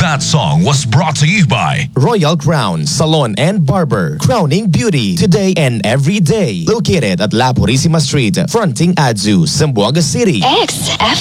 That song was brought to you by Royal Crown Salon and Barber, crowning beauty today and every day. Located at La Purísima Street, fronting Adzu, Zamboanga City. XF